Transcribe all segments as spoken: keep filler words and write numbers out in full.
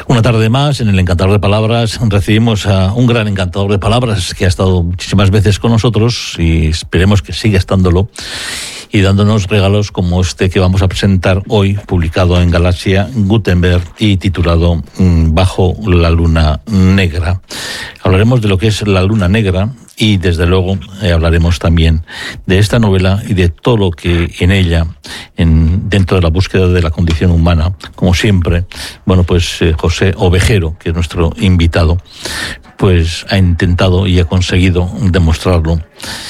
Una tarde más en el Encantador de Palabras recibimos a un gran encantador de palabras que ha estado muchísimas veces con nosotros y esperemos que siga estándolo y dándonos regalos como este que vamos a presentar hoy, publicado en Galaxia Gutenberg y titulado Bajo la Luna Negra. Hablaremos de lo que es la Luna Negra y desde luego eh, hablaremos también de esta novela y de todo lo que en ella, en, dentro de la búsqueda de la condición humana, como siempre, bueno pues eh, José Ovejero, que es nuestro invitado, pues ha intentado y ha conseguido demostrarlo.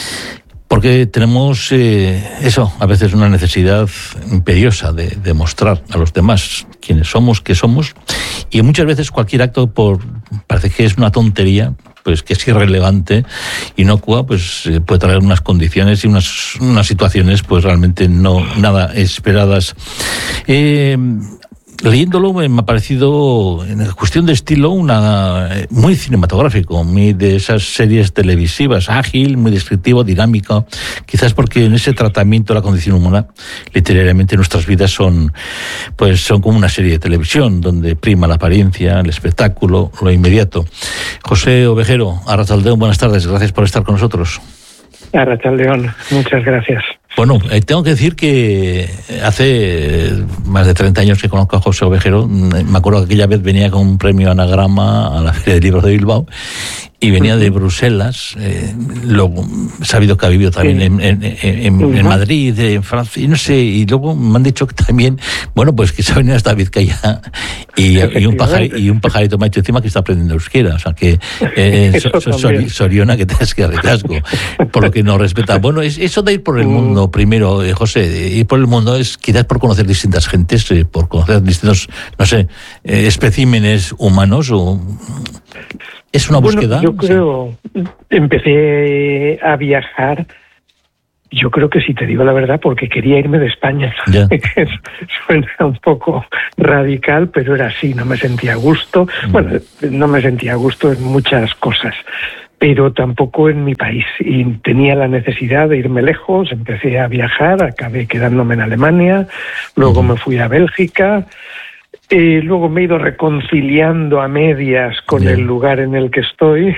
Porque tenemos eh, eso, a veces una necesidad imperiosa de demostrar a los demás quiénes somos, qué somos, y muchas veces cualquier acto, por parece que es una tontería, pues que es irrelevante, inocua, pues eh, puede traer unas condiciones y unas, unas situaciones pues realmente no nada esperadas. Eh, Leyéndolo me ha parecido, en cuestión de estilo, una muy cinematográfico, muy de esas series televisivas, ágil, muy descriptivo, dinámico, quizás porque en ese tratamiento de la condición humana, literariamente nuestras vidas son, pues son como una serie de televisión, donde prima la apariencia, el espectáculo, lo inmediato. José Ovejero, Arratsaldeon, buenas tardes, gracias por estar con nosotros. Arratsaldeon, muchas gracias. Bueno, eh, tengo que decir que hace más de treinta años que conozco a José Ovejero. Me acuerdo que aquella vez venía con un premio Anagrama a la Feria de Libros de Bilbao y venía de Bruselas. Eh, luego he sabido que ha vivido también sí. en, en, en, uh-huh. en Madrid, en Francia, y no sé, y luego me han dicho que también, bueno, pues que se ha venido hasta Vizcaya y, y, un pajarito, y un pajarito me ha hecho encima que está aprendiendo euskera, o sea que eh, so, so, so, Soriona que te has que recasco, por lo que no respeta. Bueno, es, eso de ir por el mundo, primero, eh, José, ir por el mundo es quizás por conocer distintas gentes, eh, por conocer distintos, no sé, eh, especímenes humanos o... ¿Es una búsqueda? Bueno, yo creo, sí. Empecé a viajar, yo creo que si te digo la verdad, porque quería irme de España. Yeah. Suena un poco radical, pero era así, no me sentía a gusto. Mm. Bueno, no me sentía a gusto en muchas cosas, pero tampoco en mi país. Y tenía la necesidad de irme lejos, empecé a viajar, acabé quedándome en Alemania, luego mm. me fui a Bélgica. Eh, luego me he ido reconciliando a medias con Bien. el lugar en el que estoy,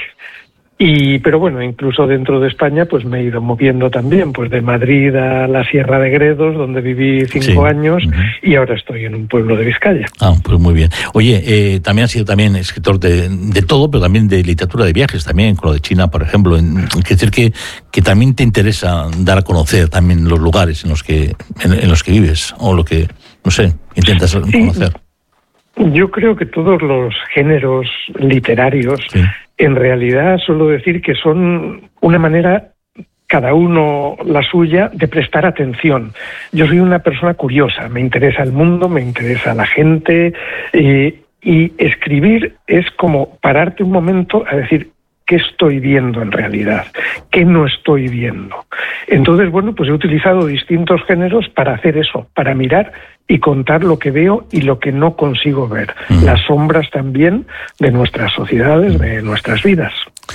y pero bueno, incluso dentro de España pues me he ido moviendo también, pues de Madrid a la Sierra de Gredos, donde viví cinco sí. años, uh-huh. y ahora estoy en un pueblo de Vizcaya. Ah, pues muy bien. Oye, eh, también has sido también escritor de, de todo, pero también de literatura de viajes, también con lo de China, por ejemplo. En, quiere decir que, que también te interesa dar a conocer también los lugares en los que en, en los que vives, o lo que, no sé, intentas sí. conocer. Yo creo que todos los géneros literarios, sí. en realidad suelo decir que son una manera, cada uno la suya, de prestar atención. Yo soy una persona curiosa, me interesa el mundo, me interesa la gente, eh, y escribir es como pararte un momento a decir, ¿qué estoy viendo en realidad? ¿Qué no estoy viendo? Entonces, bueno, pues he utilizado distintos géneros para hacer eso, para mirar y contar lo que veo y lo que no consigo ver. Mm. Las sombras también de nuestras sociedades, de nuestras vidas.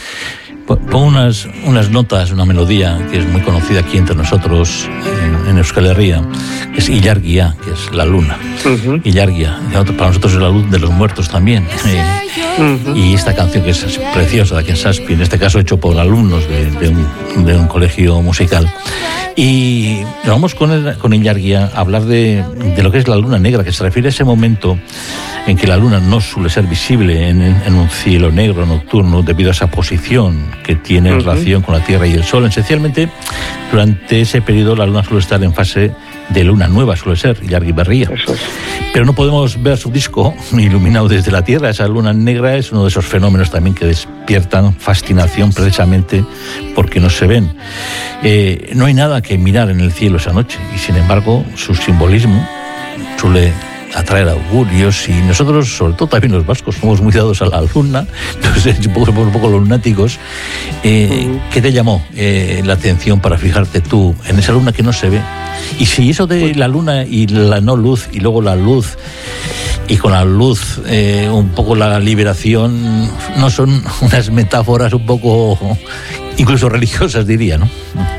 Pongo unas, unas notas, una melodía que es muy conocida aquí entre nosotros en, en Euskal Herria, que es Ilargia, que es la luna. Uh-huh. Ilargia, para nosotros es la luz de los muertos también. Eh, uh-huh. Y esta canción que es preciosa de aquí en Saspi, en este caso hecho por alumnos de, de, un, de un colegio musical. Y vamos con, el, con Ilargia a hablar de, de lo que es la luna negra, que se refiere a ese momento en que la luna no suele ser visible en, en un cielo negro nocturno debido a esa posición que tiene en uh-huh. relación con la Tierra y el Sol. Esencialmente, durante ese periodo la luna suele estar en fase de luna nueva, suele ser, Ilargi Berria. Pero no podemos ver su disco iluminado desde la Tierra. Esa luna negra es uno de esos fenómenos también que despiertan fascinación precisamente porque no se ven. Eh, no hay nada que mirar en el cielo esa noche y sin embargo su simbolismo suele atraer augurios y nosotros, sobre todo también los vascos, somos muy dados a la luna, entonces un poco, un poco los lunáticos. Eh, mm. ¿Qué te llamó eh, la atención para fijarte tú en esa luna que no se ve? Y si eso de la luna y la no luz y luego la luz y con la luz eh, un poco la liberación, no son unas metáforas un poco incluso religiosas, diría, ¿no?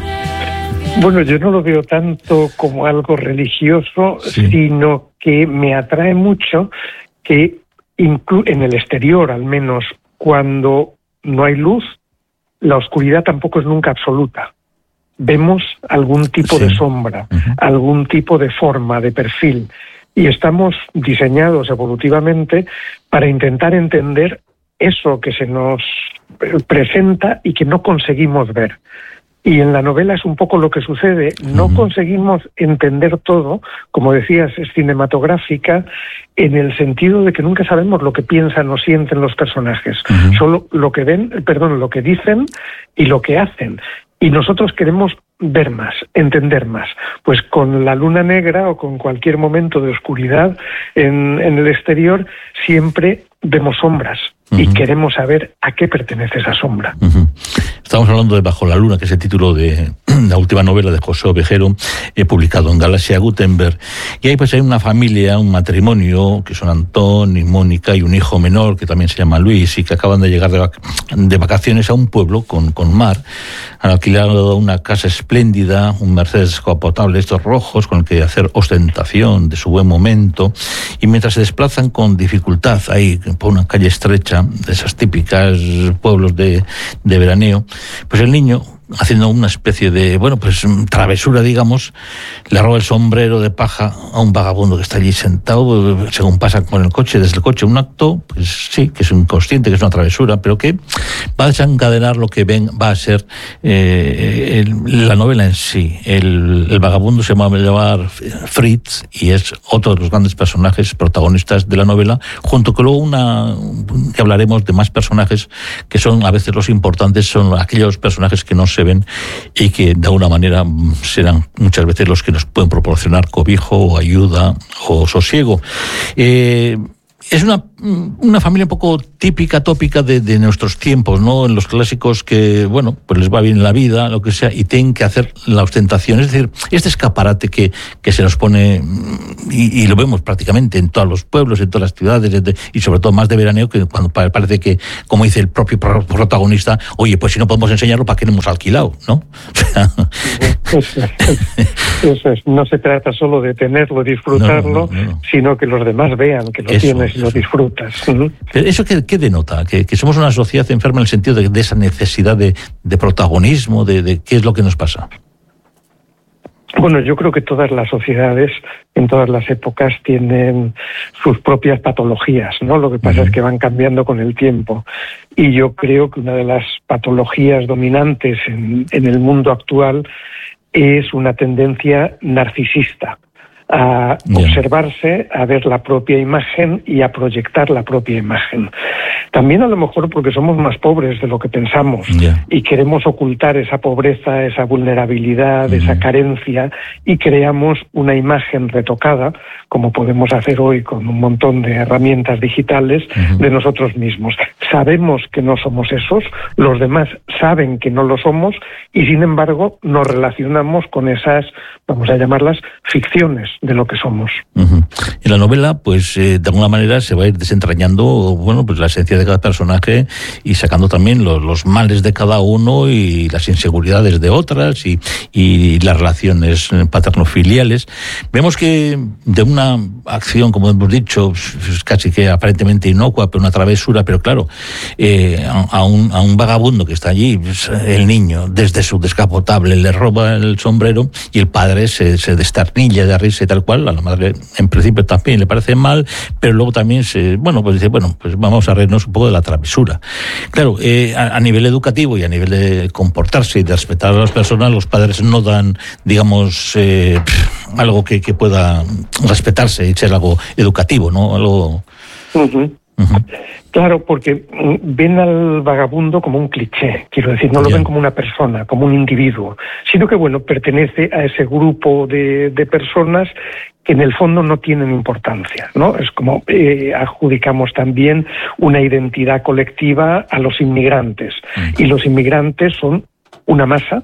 Bueno, yo no lo veo tanto como algo religioso, sí. sino que me atrae mucho que inclu- en el exterior al menos, cuando no hay luz, la oscuridad tampoco es nunca absoluta. Vemos algún tipo sí. de sombra, uh-huh. algún tipo de forma, de perfil, y estamos diseñados evolutivamente para intentar entender eso que se nos presenta y que no conseguimos ver. Y en la novela es un poco lo que sucede. No uh-huh. conseguimos entender todo, como decías, es cinematográfica, en el sentido de que nunca sabemos lo que piensan o sienten los personajes. Uh-huh. Solo lo que ven, perdón, lo que dicen y lo que hacen. Y nosotros queremos ver más, entender más. Pues con la luna negra o con cualquier momento de oscuridad en, en el exterior, siempre vemos sombras. Uh-huh. Y queremos saber a qué pertenece esa sombra. Uh-huh. Estamos hablando de Bajo la Luna, que es el título de la última novela de José Ovejero, eh, publicado en Galaxia Gutenberg. Y ahí pues hay una familia, un matrimonio, que son Antón y Mónica, y un hijo menor, que también se llama Luis, y que acaban de llegar de, vac- de vacaciones a un pueblo con, con mar. Han alquilado una casa espléndida, un Mercedes descapotable, estos rojos, con el que hacer ostentación de su buen momento. Y mientras se desplazan con dificultad ahí por una calle estrecha, de esas típicas pueblos de, de veraneo, pues el niño, haciendo una especie de, bueno, pues travesura, digamos, le roba el sombrero de paja a un vagabundo que está allí sentado, según pasa con el coche, desde el coche, un acto, pues sí, que es inconsciente, que es una travesura, pero que va a desencadenar lo que ven, va a ser eh, el, la novela en sí. El, el vagabundo se llama llamar Fritz y es otro de los grandes personajes protagonistas de la novela, junto con luego una, que hablaremos de más personajes que son a veces los importantes, son aquellos personajes que no se ven y que de alguna manera serán muchas veces los que nos pueden proporcionar cobijo o ayuda o sosiego. Eh, es una, una familia un poco típica, tópica de, de nuestros tiempos, ¿no? En los clásicos que, bueno, pues les va bien la vida, lo que sea, y tienen que hacer la ostentación. Es decir, este escaparate que, que se nos pone, y, y lo vemos prácticamente en todos los pueblos, en todas las ciudades, de, y sobre todo más de veraneo, que cuando parece que, como dice el propio protagonista, oye, pues si no podemos enseñarlo, ¿para qué no hemos alquilado? ¿No? Eso es, eso es. No se trata solo de tenerlo, disfrutarlo, no, no, no, no. sino que los demás vean que lo eso, tienes y eso. Lo disfrutas. Uh-huh. ¿Eso qué, qué denota? ¿Que, que somos una sociedad enferma en el sentido de, de esa necesidad de, de protagonismo, de, de qué es lo que nos pasa? Bueno, yo creo que todas las sociedades, en todas las épocas, tienen sus propias patologías, ¿no? Lo que pasa uh-huh. es que van cambiando con el tiempo. Y yo creo que una de las patologías dominantes en, en el mundo actual es una tendencia narcisista a yeah. observarse, a ver la propia imagen y a proyectar la propia imagen. También a lo mejor porque somos más pobres de lo que pensamos yeah. y queremos ocultar esa pobreza, esa vulnerabilidad, uh-huh. esa carencia, y creamos una imagen retocada, como podemos hacer hoy con un montón de herramientas digitales, uh-huh. de nosotros mismos. Sabemos que no somos esos, los demás saben que no lo somos, y sin embargo nos relacionamos con esas, vamos a llamarlas, ficciones de lo que somos. Uh-huh. En la novela, pues eh, de alguna manera se va a ir desentrañando, bueno, pues la esencia de cada personaje y sacando también los, los males de cada uno y las inseguridades de otras y, y las relaciones paternofiliales. Vemos que de una acción, como hemos dicho, casi que aparentemente inocua, pero una travesura, pero claro, eh, a, a, un, a un vagabundo que está allí, pues, el niño, desde su descapotable, le roba el sombrero y el padre se, se desternilla de risa y tal cual. A la madre en principio también le parece mal, pero luego también se, bueno, pues dice, bueno, pues vamos a reírnos un poco de la travesura. Claro, eh, a, a nivel educativo y a nivel de comportarse y de respetar a las personas, los padres no dan, digamos, eh, algo que, que pueda respetarse y ser algo educativo, ¿no? Algo... Uh-huh. Uh-huh. Claro, porque ven al vagabundo como un cliché, quiero decir, no lo yeah. ven como una persona, como un individuo, sino que, bueno, pertenece a ese grupo de, de personas que en el fondo no tienen importancia, ¿no? Es como eh, adjudicamos también una identidad colectiva a los inmigrantes, uh-huh. y los inmigrantes son una masa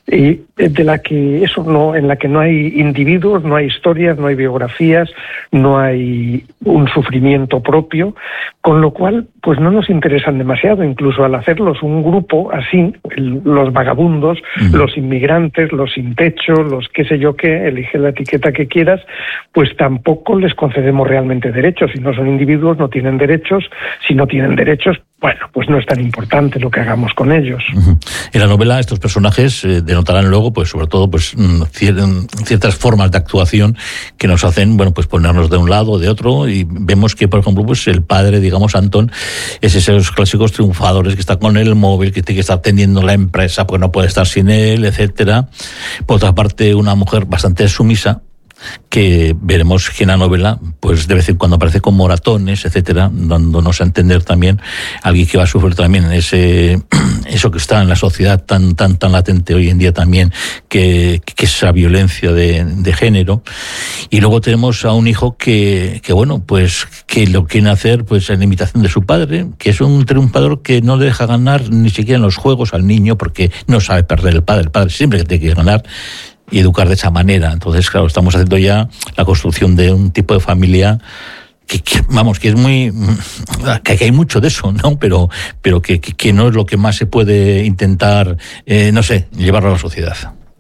y de la que eso no, en la que no hay individuos, no hay historias, no hay biografías, no hay un sufrimiento propio, con lo cual pues no nos interesan demasiado, incluso al hacerlos un grupo así, el, los vagabundos, uh-huh. los inmigrantes, los sin techo, los qué sé yo qué, elige la etiqueta que quieras, pues tampoco les concedemos realmente derechos. Si no son individuos, no tienen derechos. Si no tienen derechos, bueno, pues no es tan importante lo que hagamos con ellos. Uh-huh. En la novela estos personajes eh, denotarán luego, pues sobre todo, pues cier- ciertas formas de actuación que nos hacen, bueno, pues ponernos de un lado o de otro, y vemos que, por ejemplo, pues el padre, digamos, Antón, es esos clásicos triunfadores que está con el móvil, que tiene que estar atendiendo la empresa porque no puede estar sin él, etcétera. Por otra parte, una mujer bastante sumisa, que veremos que en la novela, pues de vez en cuando aparece con moratones, etcétera, dándonos a entender también alguien que va a sufrir también ese eso que está en la sociedad tan tan tan latente hoy en día también, que, que esa violencia de, de género. Y luego tenemos a un hijo que, que bueno, pues que lo quiere hacer pues en imitación de su padre, que es un triunfador que no le deja ganar ni siquiera en los juegos al niño, porque no sabe perder el padre. El padre siempre que tiene que ganar y educar de esa manera. Entonces, claro, estamos haciendo ya la construcción de un tipo de familia que, que vamos, que es muy... que, que hay mucho de eso, ¿no? Pero, pero que, que, que no es lo que más se puede intentar, eh, no sé, llevarlo a la sociedad.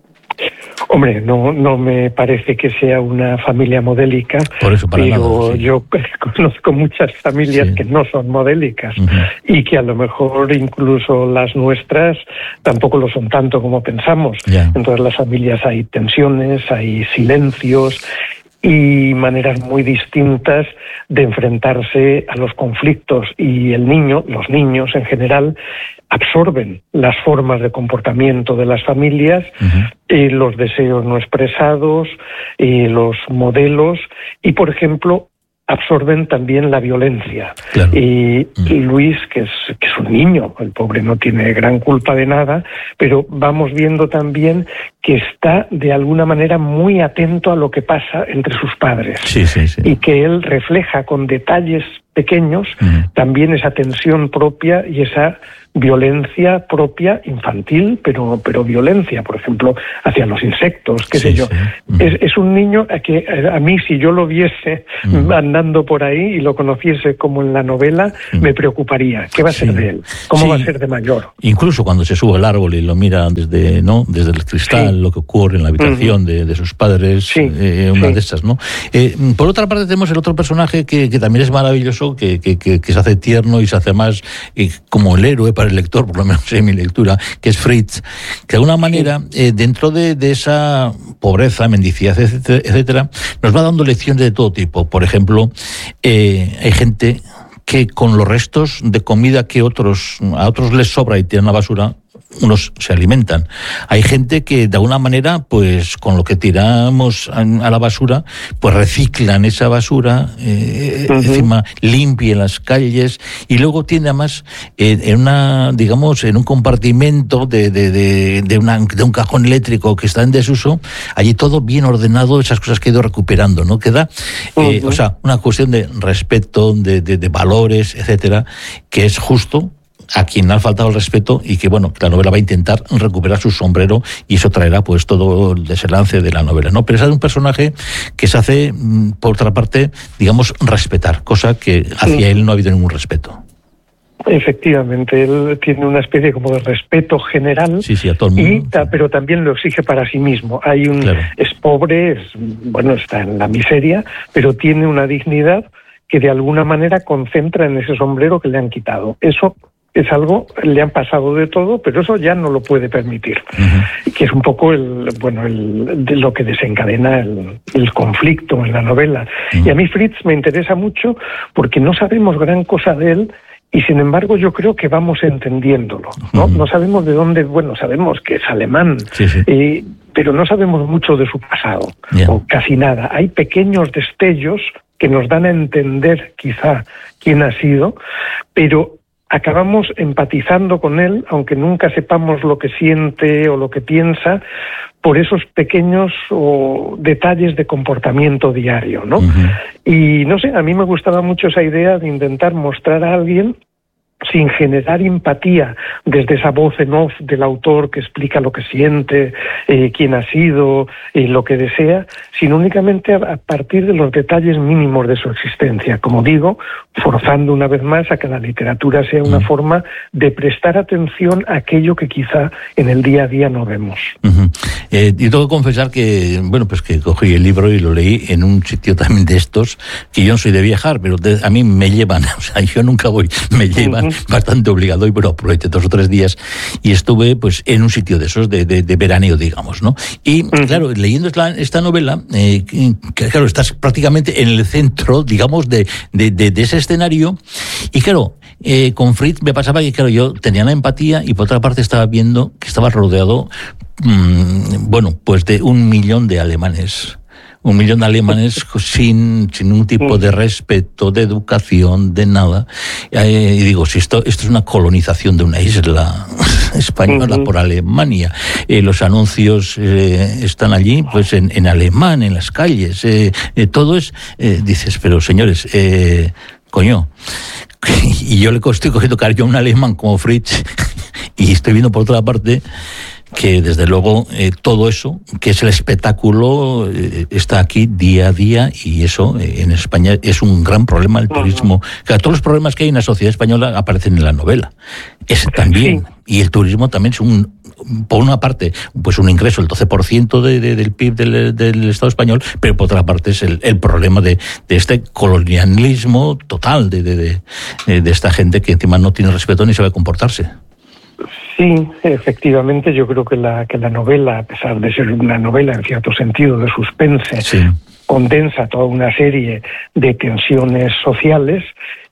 Hombre, no no me parece que sea una familia modélica, Por eso, para pero nada, sí. yo conozco muchas familias sí. que no son modélicas uh-huh. y que a lo mejor incluso las nuestras tampoco lo son tanto como pensamos. Yeah. En todas las familias hay tensiones, hay silencios y maneras muy distintas de enfrentarse a los conflictos, y el niño, los niños en general, absorben las formas de comportamiento de las familias, uh-huh. y los deseos no expresados, y los modelos, y por ejemplo absorben también la violencia. Claro. Y, uh-huh. y Luis, que es, que es un niño, el pobre no tiene gran culpa de nada, pero vamos viendo también que está de alguna manera muy atento a lo que pasa entre sus padres, sí, sí, sí. y que él refleja con detalles pequeños uh-huh. también esa tensión propia y esa violencia propia infantil, pero pero violencia, por ejemplo, hacia los insectos, qué sí, sé yo. Sí. Uh-huh. Es, es un niño a que a mí, si yo lo viese uh-huh. andando por ahí y lo conociese como en la novela, uh-huh. me preocuparía. ¿Qué va a ser sí. de él? ¿Cómo sí. va a ser de mayor? Incluso cuando se sube al árbol y lo mira desde no desde el cristal, sí. lo que ocurre en la habitación uh-huh. de, de sus padres, sí. eh, una sí. de estas, ¿no? Eh, por otra parte tenemos el otro personaje que, que también es maravilloso, que, que, que, que se hace tierno y se hace más eh, como el héroe para el lector, por lo menos en mi lectura, que es Fritz, que de alguna manera, eh, dentro de, de esa pobreza, mendicidad, etcétera, etcétera, nos va dando lecciones de todo tipo. Por ejemplo, eh, hay gente que con los restos de comida que otros a otros les sobra y tiran a la basura, unos se alimentan. Hay gente que de alguna manera, pues con lo que tiramos a, a la basura, pues reciclan esa basura, eh, uh-huh. encima limpian las calles, y luego tiene además eh, en una, digamos, en un compartimento de, de, de, de, una, de un cajón eléctrico que está en desuso, allí todo bien ordenado, esas cosas que he ido recuperando, ¿no? Queda, eh, uh-huh. o sea, una cuestión de respeto, de, de, de valores, etcétera, que es justo a quien le ha faltado el respeto, y que bueno, la novela va a intentar recuperar su sombrero, y eso traerá pues todo el desenlace de la novela, ¿no? Pero es un personaje que se hace, por otra parte, digamos, respetar, cosa que hacia sí. él no ha habido ningún respeto. Efectivamente, él tiene una especie como de respeto general, sí, sí, a todo el mundo, y, sí. pero también lo exige para sí mismo. Hay un claro. es pobre, es, bueno, está en la miseria, pero tiene una dignidad que de alguna manera concentra en ese sombrero que le han quitado. Eso es algo, le han pasado de todo, pero eso ya no lo puede permitir. Uh-huh. Que es un poco el, bueno, el, de lo que desencadena el, el conflicto en la novela. Uh-huh. Y a mí Fritz me interesa mucho porque no sabemos gran cosa de él, y sin embargo yo creo que vamos entendiéndolo, ¿no? Uh-huh. No sabemos de dónde, bueno, sabemos que es alemán, sí, sí. Eh, pero no sabemos mucho de su pasado, yeah. o casi nada. Hay pequeños destellos que nos dan a entender quizá quién ha sido, pero acabamos empatizando con él, aunque nunca sepamos lo que siente o lo que piensa, por esos pequeños o, detalles de comportamiento diario, ¿no? Uh-huh. Y no sé, a mí me gustaba mucho esa idea de intentar mostrar a alguien sin generar empatía desde esa voz en off del autor que explica lo que siente, eh, quién ha sido, eh, lo que desea, sino únicamente a, a partir de los detalles mínimos de su existencia. Como digo, forzando una vez más a que la literatura sea una uh-huh. forma de prestar atención a aquello que quizá en el día a día no vemos. Uh-huh. Eh, y tengo que confesar que, bueno, pues que cogí el libro y lo leí en un sitio también de estos, que yo no soy de viajar, pero de, a mí me llevan, o sea, yo nunca voy, me llevan uh-huh. bastante obligado, y bueno, aproveché dos o tres días y estuve pues en un sitio de esos, de, de, de veraneo, digamos, ¿no? Y uh-huh. claro, leyendo esta, esta novela, eh, que, claro, estás prácticamente en el centro, digamos, de, de, de, de ese escenario, y claro, eh, con Fritz me pasaba que, claro, yo tenía la empatía y por otra parte estaba viendo que estaba rodeado, mmm, bueno, pues de un millón de alemanes. Un millón de alemanes sin, sin un tipo de respeto, de educación, de nada. Eh, y digo, si esto, esto es una colonización de una isla española uh-huh. por Alemania. Eh, los anuncios eh, están allí, pues en, en alemán, en las calles. Eh, eh, todo es, eh, dices, pero señores, eh, coño. Y yo le estoy cogiendo cariño a un alemán como Fritz, y estoy viendo por otra parte que desde luego eh, todo eso, que es el espectáculo, eh, está aquí día a día, y eso eh, en España es un gran problema, el turismo. Uh-huh. Claro, todos los problemas que hay en la sociedad española aparecen en la novela. Ese también. Sí. Y el turismo también es un, por una parte, pues un ingreso, el doce por ciento de, de, del P I B del, del Estado español, pero por otra parte es el, el problema de, de este colonialismo total de, de, de, de esta gente que encima no tiene respeto ni sabe comportarse. Sí, efectivamente, yo creo que la que la novela, a pesar de ser una novela en cierto sentido de suspense, sí. condensa toda una serie de tensiones sociales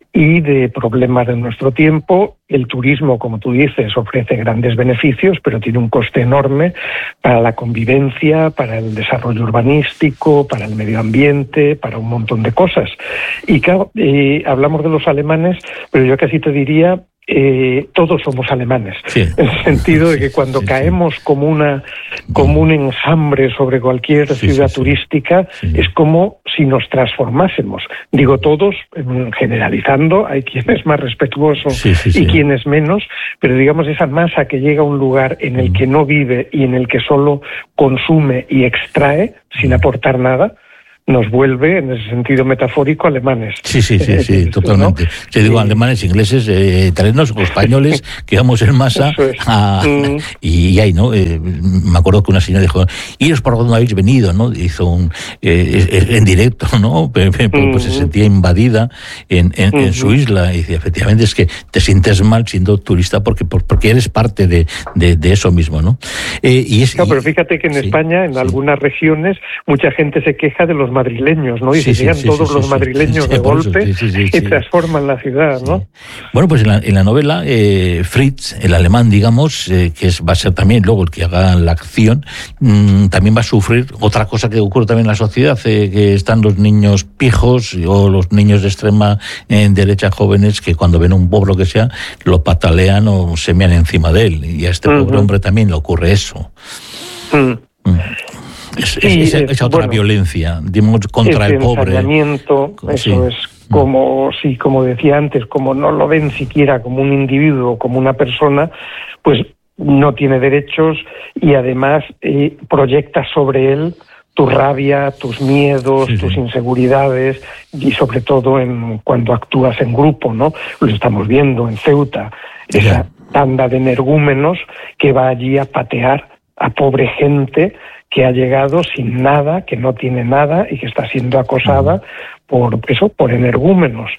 y de problemas de nuestro tiempo. El turismo, como tú dices, ofrece grandes beneficios, pero tiene un coste enorme para la convivencia, para el desarrollo urbanístico, para el medio ambiente, para un montón de cosas. Y claro, eh, hablamos de los alemanes, pero yo casi te diría, eh, todos somos alemanes, sí. en el sentido de que cuando sí, caemos sí. como una como un enjambre sobre cualquier sí, ciudad sí, turística, sí. es como si nos transformásemos. Digo todos, generalizando, hay quien es más respetuoso sí, sí, y sí. quien es menos, pero digamos esa masa que llega a un lugar en el que no vive y en el que solo consume y extrae sin aportar nada, nos vuelve, en ese sentido metafórico, alemanes. Sí, sí, sí, sí, totalmente. ¿No? Yo digo alemanes, ingleses, eh, italianos o españoles, que vamos en masa es. a, mm. y ahí, ¿no? Eh, me acuerdo que una señora dijo, ¿iros por dónde habéis venido? ¿No? Hizo un, eh, en directo, ¿no? Pues, mm. pues se sentía invadida en, en, mm. en su isla, y decía, efectivamente, es que te sientes mal siendo turista porque, porque eres parte de, de, de eso mismo, ¿no? Eh, y es, no, pero fíjate que en sí, España, en sí. algunas regiones, mucha gente se queja de los madrileños, ¿no? Y sí, se llegan sí, todos sí, los sí, madrileños sí, de golpe sí, sí, sí, y sí. transforman la ciudad, ¿no? Sí. Bueno, pues en la, en la novela, eh, Fritz, el alemán, digamos, eh, que es, va a ser también luego el que haga la acción, mmm, también va a sufrir otra cosa que ocurre también en la sociedad, eh, que están los niños pijos o los niños de extrema eh, derecha jóvenes que cuando ven un pueblo que sea, lo patalean o se mean encima de él. Y a este uh-huh. pobre hombre también le ocurre eso. Uh-huh. Mm. Es, es, es, es, esa otra bueno, violencia, digamos, contra el pobre. Eso sí. es como, sí, como decía antes, como no lo ven siquiera como un individuo, como una persona, pues no tiene derechos y además eh, proyecta sobre él tu rabia, tus miedos, sí, tus sí. inseguridades y sobre todo en cuando actúas en grupo, ¿no? Lo estamos viendo en Ceuta, esa yeah. tanda de energúmenos que va allí a patear a pobre gente que ha llegado sin nada, que no tiene nada y que está siendo acosada por eso, por energúmenos.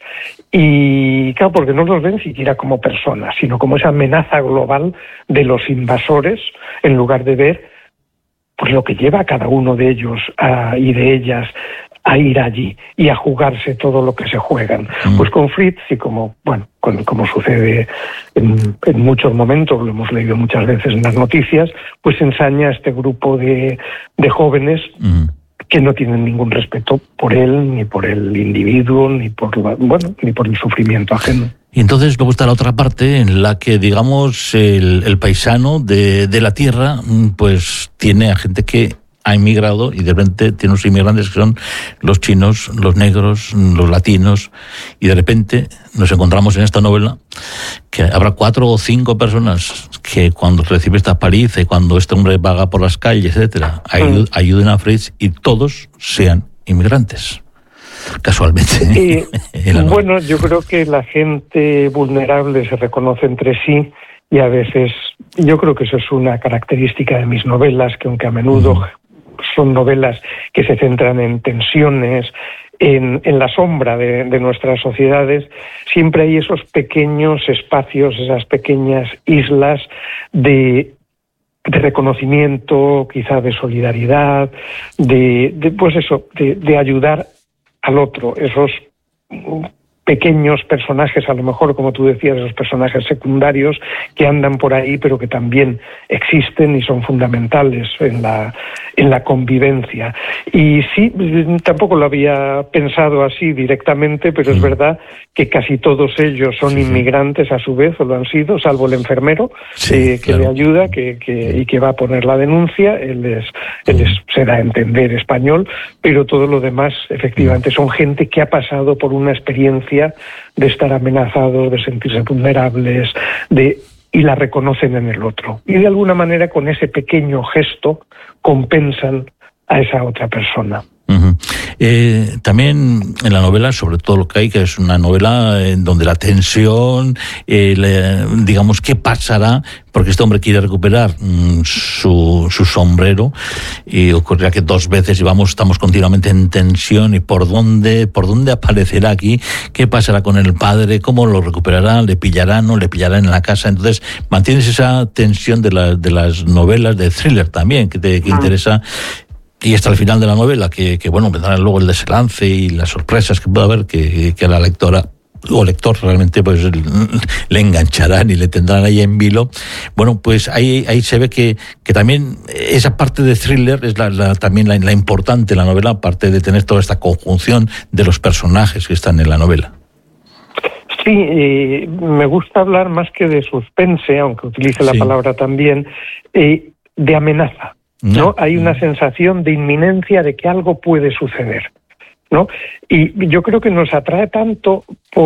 Y claro, porque no los ven siquiera como personas, sino como esa amenaza global de los invasores, en lugar de ver pues lo que lleva a cada uno de ellos a, y de ellas a ir allí y a jugarse todo lo que se juegan. Mm. Pues con Fritz, y como bueno, con, como sucede en, en muchos momentos, lo hemos leído muchas veces en las noticias, pues ensaña a este grupo de, de jóvenes mm. que no tienen ningún respeto por él, ni por el individuo, ni por bueno, ni por el sufrimiento ajeno. Y entonces luego está la otra parte en la que, digamos, el, el paisano de, de la tierra, pues tiene a gente que ha emigrado y de repente tiene unos inmigrantes que son los chinos, los negros, los latinos, y de repente nos encontramos en esta novela que habrá cuatro o cinco personas que cuando recibe esta paliza y cuando este hombre vaga por las calles, etcétera, ayud- ayuden a Fritz y todos sean inmigrantes. Casualmente. Y, bueno, yo creo que la gente vulnerable se reconoce entre sí y a veces, yo creo que eso es una característica de mis novelas, que aunque a menudo uh-huh. son novelas que se centran en tensiones, en, en la sombra de, de nuestras sociedades, siempre hay esos pequeños espacios, esas pequeñas islas de de reconocimiento, quizá de solidaridad, de, de pues eso, de, de ayudar al otro, esos pequeños personajes, a lo mejor, como tú decías, esos personajes secundarios que andan por ahí, pero que también existen y son fundamentales en la, en la convivencia. Y sí, tampoco lo había pensado así directamente, pero es verdad que casi todos ellos son sí, inmigrantes a su vez, o lo han sido, salvo el enfermero, sí, eh, que claro. le ayuda que, que, y que va a poner la denuncia. Él, es, él es, se da a entender español, pero todo lo demás, efectivamente, son gente que ha pasado por una experiencia de estar amenazados, de sentirse vulnerables, de y la reconocen en el otro. Y de alguna manera con ese pequeño gesto compensan a esa otra persona. Uh-huh. Eh, también en la novela, sobre todo lo que hay, que es una novela en donde la tensión, eh, le, digamos, ¿qué pasará? Porque este hombre quiere recuperar mm, su, su sombrero y ocurrirá que dos veces y vamos, estamos continuamente en tensión y por dónde, por dónde aparecerá aquí, qué pasará con el padre, cómo lo recuperará, le pillarán, no le pillarán en la casa. Entonces mantienes esa tensión de, la, de las novelas de thriller también, que te que ah. interesa. Y hasta el final de la novela, que, que bueno, vendrá luego el desenlace y las sorpresas que pueda haber, que, que a la lectora o lector realmente pues le engancharán y le tendrán ahí en vilo. Bueno, pues ahí ahí se ve que, que también esa parte de thriller es la, la también la, la importante en la novela, aparte de tener toda esta conjunción de los personajes que están en la novela. Sí, eh, me gusta hablar más que de suspense, aunque utilice la sí. palabra también, eh, de amenaza. ¿No? ¿no? Hay una sensación de inminencia de que algo puede suceder, ¿no? Y yo creo que nos atrae tanto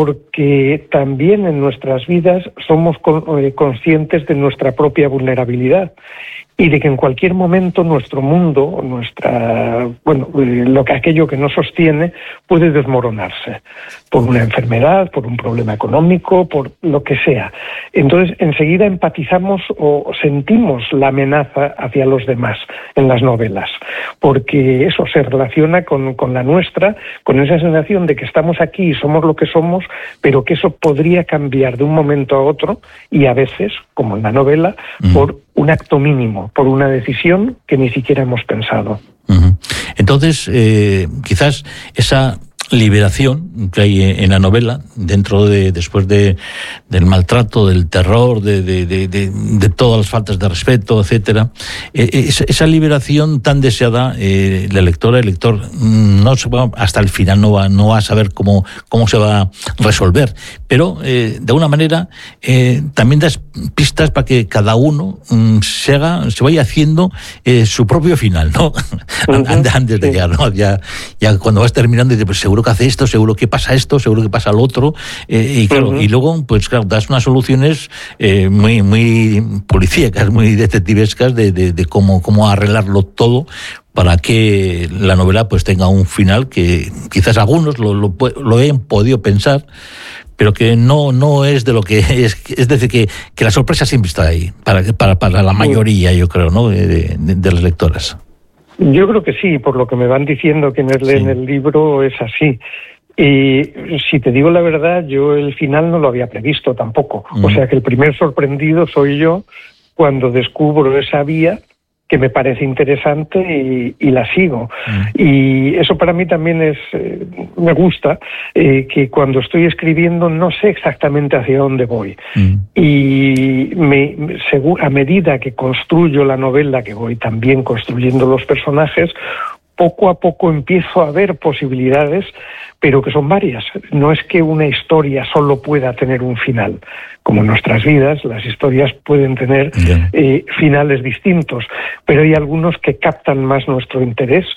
porque también en nuestras vidas somos conscientes de nuestra propia vulnerabilidad y de que en cualquier momento nuestro mundo, nuestra, bueno, lo que aquello que nos sostiene puede desmoronarse por una enfermedad, por un problema económico, por lo que sea. Entonces, enseguida empatizamos o sentimos la amenaza hacia los demás en las novelas, porque eso se relaciona con, con la nuestra, con esa sensación de que estamos aquí y somos lo que somos, pero que eso podría cambiar de un momento a otro y a veces, como en la novela, mm. por un acto mínimo, por una decisión que ni siquiera hemos pensado. Uh-huh. Entonces, eh, quizás esa liberación que hay en la novela, dentro de, después de del maltrato, del terror, de, de, de, de, de todas las faltas de respeto, etcétera, eh, esa, esa liberación tan deseada, eh, la lectora, el lector, no se va, hasta el final no va, no va a saber cómo, cómo se va a resolver, pero eh, de alguna manera eh, también das pistas para que cada uno mm, se haga, se vaya haciendo eh, su propio final, ¿no? Uh-huh. antes, antes de sí. llegar, ¿no? Ya, ya cuando vas terminando y dices, pues seguro que hace esto, seguro que pasa esto, seguro que pasa lo otro, eh, y claro, uh-huh. y luego, pues claro, das unas soluciones eh, muy, muy policíacas, muy detectivescas de, de, de cómo, cómo arreglarlo todo para que la novela pues tenga un final que quizás algunos lo, lo, lo hayan podido pensar, pero que no no es de lo que es, es decir, que, que la sorpresa siempre está ahí, para, para, para la mayoría, yo creo, ¿no? de, de, de las lectoras. Yo creo que sí, por lo que me van diciendo quienes leen sí. el libro, es así. Y si te digo la verdad, yo el final no lo había previsto tampoco. Mm. O sea que el primer sorprendido soy yo cuando descubro esa vía que me parece interesante y, y la sigo. Mm. Y eso para mí también es, eh, me gusta, eh, que cuando estoy escribiendo no sé exactamente hacia dónde voy. Mm. Y me, a medida que construyo la novela, que voy también construyendo los personajes, poco a poco empiezo a ver posibilidades, pero que son varias. No es que una historia solo pueda tener un final. Como en nuestras vidas, las historias pueden tener eh, finales distintos, pero hay algunos que captan más nuestro interés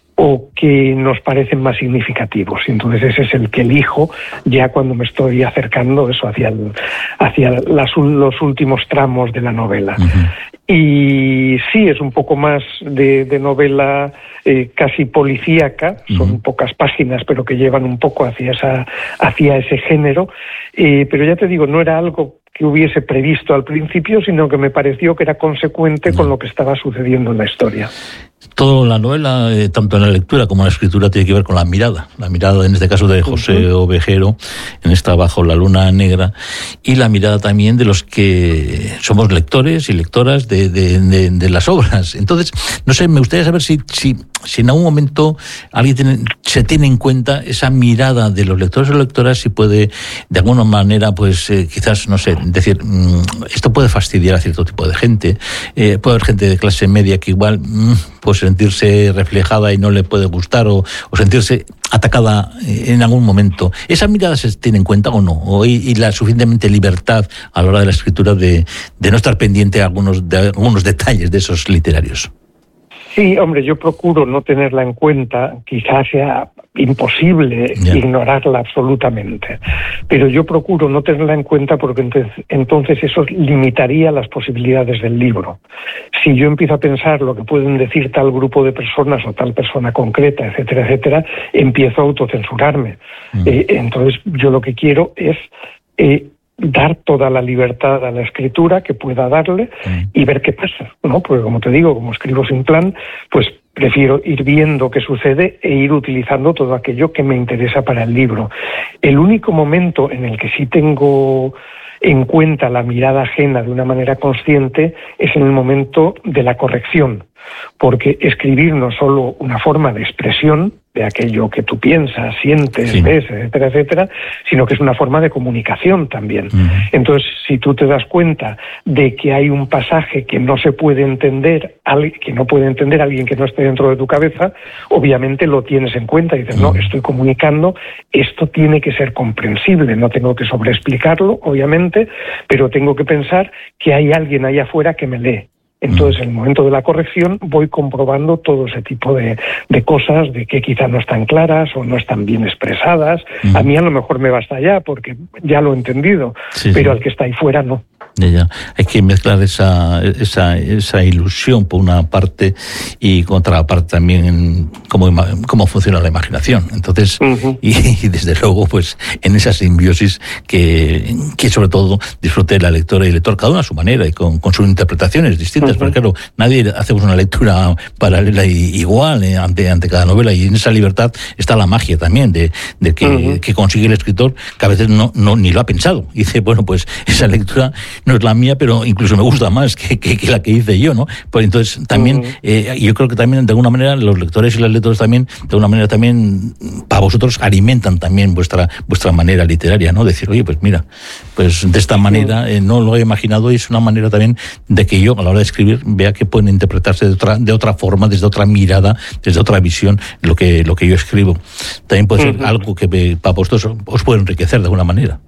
o que nos parecen más significativos. Entonces ese es el que elijo ya cuando me estoy acercando eso hacia, el, hacia las, los últimos tramos de la novela. Uh-huh. Y sí, es un poco más de, de novela eh, casi policíaca, uh-huh. Son pocas páginas, pero que llevan un poco hacia, esa, hacia ese género. Eh, pero ya te digo, no era algo que hubiese previsto al principio, sino que me pareció que era consecuente uh-huh. con lo que estaba sucediendo en la historia. Toda la novela, eh, tanto en la lectura como en la escritura, tiene que ver con la mirada. La mirada, en este caso, de José uh-huh. Ovejero, en esta Bajo la luna negra, y la mirada también de los que somos lectores y lectoras de, de, de, de las obras. Entonces, no sé, me gustaría saber si, si, si en algún momento alguien tiene, se tiene en cuenta esa mirada de los lectores o lectoras, si puede, de alguna manera, pues eh, quizás, no sé, decir, mmm, esto puede fastidiar a cierto tipo de gente. Eh, puede haber gente de clase media que igual... Mmm, pues sentirse reflejada y no le puede gustar, o, o sentirse atacada en algún momento. ¿Esa mirada se tiene en cuenta o no? ¿O y, y la suficientemente libertad a la hora de la escritura de, de no estar pendiente de algunos, de algunos detalles de esos literarios? Sí, hombre, yo procuro no tenerla en cuenta, quizás sea imposible yeah. ignorarla absolutamente, pero yo procuro no tenerla en cuenta porque entonces eso limitaría las posibilidades del libro. Si yo empiezo a pensar lo que pueden decir tal grupo de personas o tal persona concreta, etcétera, etcétera, empiezo a autocensurarme. Mm. Eh, entonces yo lo que quiero es... Eh, dar toda la libertad a la escritura que pueda darle y ver qué pasa, ¿no? Porque como te digo, como escribo sin plan, pues prefiero ir viendo qué sucede e ir utilizando todo aquello que me interesa para el libro. El único momento en el que sí tengo en cuenta la mirada ajena de una manera consciente es en el momento de la corrección, porque escribir no es solo una forma de expresión de aquello que tú piensas, sientes, sí. ves, etcétera, etcétera, sino que es una forma de comunicación también. Uh-huh. Entonces, si tú te das cuenta de que hay un pasaje que no se puede entender, que no puede entender alguien que no esté dentro de tu cabeza, obviamente lo tienes en cuenta y dices, uh-huh. no, estoy comunicando, esto tiene que ser comprensible, no tengo que sobreexplicarlo, obviamente, pero tengo que pensar que hay alguien allá afuera que me lee. Entonces, en el momento de la corrección voy comprobando todo ese tipo de, de cosas, de que quizá no están claras o no están bien expresadas. Uh-huh. A mí a lo mejor me basta ya, porque ya lo he entendido, sí, pero sí. al que está ahí fuera no. Ya. Hay que mezclar esa, esa, esa ilusión por una parte y con otra parte también cómo, cómo funciona la imaginación. Entonces, uh-huh. y, y desde luego, pues en esa simbiosis que, que sobre todo disfrute la lectora y el lector, cada uno a su manera y con, con sus interpretaciones distintas, uh-huh. porque claro, nadie hacemos una lectura paralela y igual eh, ante, ante cada novela, y en esa libertad está la magia también de, de que, uh-huh. que consigue el escritor, que a veces no, no ni lo ha pensado. Y dice, bueno, pues esa lectura no es la mía, pero incluso me gusta más que, que, que la que hice yo, ¿no? Pues entonces también, uh-huh. eh, yo creo que también de alguna manera los lectores y las lectoras también, de alguna manera también, para vosotros alimentan también vuestra vuestra manera literaria, ¿no? Decir, oye, pues mira, pues de esta manera eh, no lo he imaginado, y es una manera también de que yo a la hora de escribir vea que pueden interpretarse de otra de otra forma, desde otra mirada, desde otra visión, lo que lo que yo escribo. También puede ser uh-huh. algo que para vosotros os puede enriquecer de alguna manera.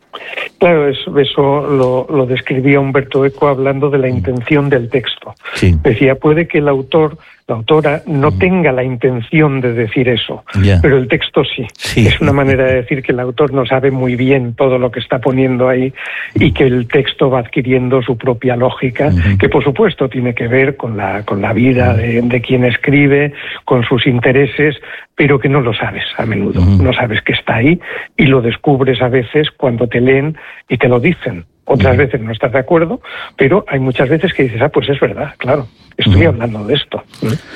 Claro, eso, eso lo, lo describía Umberto Eco hablando de la intención del texto. Sí. Decía, puede que el autor, la autora, no mm. tenga la intención de decir eso, yeah. pero el texto sí. sí. Es una manera de decir que el autor no sabe muy bien todo lo que está poniendo ahí y que el texto va adquiriendo su propia lógica, mm-hmm. que por supuesto tiene que ver con la, con la vida mm. de, de quien escribe, con sus intereses, pero que no lo sabes a menudo. Mm. No sabes que está ahí y lo descubres a veces cuando te leen y te lo dicen. Otras mm. veces no estás de acuerdo, pero hay muchas veces que dices, ah, pues es verdad, claro, estoy mm. hablando de esto.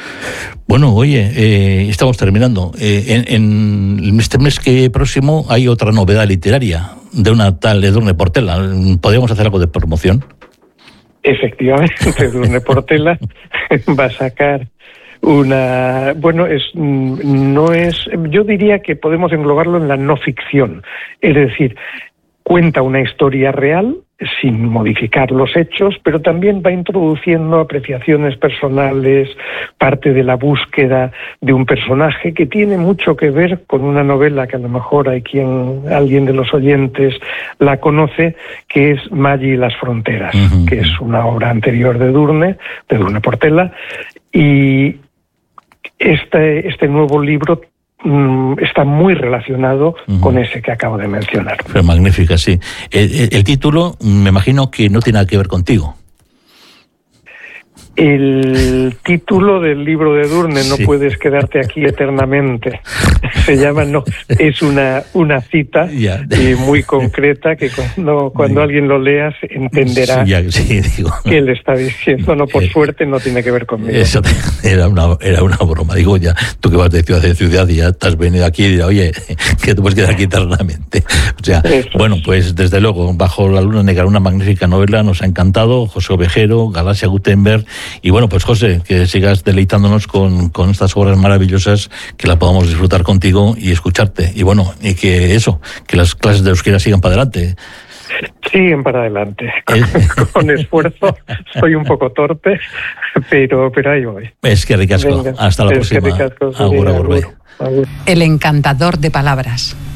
Bueno, oye, eh, estamos terminando. Eh, en, en este mes que próximo hay otra novedad literaria de una tal Edurne Portela. ¿Podríamos hacer algo de promoción? Efectivamente, Edurne Portela va a sacar una, bueno, es no es, yo diría que podemos englobarlo en la no ficción, es decir, cuenta una historia real sin modificar los hechos, pero también va introduciendo apreciaciones personales, parte de la búsqueda de un personaje que tiene mucho que ver con una novela que a lo mejor hay quien, alguien de los oyentes la conoce, que es Maggi y las fronteras, uh-huh. que es una obra anterior de Edurne, de Edurne Portela, y este, este nuevo libro está muy relacionado uh-huh. con ese que acabo de mencionar. Fue magnífica, sí. El, el, el título, me imagino que no tiene nada que ver contigo. El título del libro de Edurne, No sí. puedes quedarte aquí eternamente, se llama, no, es una, una cita yeah. y muy concreta que cuando, cuando alguien lo lea entenderá sí, ya, sí, digo, no. que él está diciendo, no, por eh, suerte no tiene que ver conmigo. Eso era una, era una broma, digo, ya, tú que vas de ciudad de ciudad y ya te has venido aquí y dirás, oye, que te puedes quedar aquí eternamente. O sea, eso bueno, es. Pues desde luego, Bajo la luna negra, una magnífica novela, nos ha encantado, José Ovejero, Galaxia Gutenberg. Y bueno, pues José, que sigas deleitándonos con, con estas obras maravillosas, que las podamos disfrutar contigo y escucharte. Y bueno, y que eso, que las clases de euskera sigan para adelante. Siguen para adelante, con, con esfuerzo. Soy un poco torpe, pero, pero ahí voy. Es que ricasco. Hasta la es próxima. Que ricasco. Agur, agur, agur. El encantador de palabras.